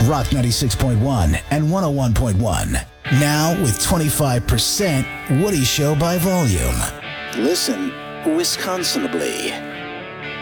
Rock 96.1 and 101.1. Now with 25% Woody Show by volume. Listen Wisconsinably.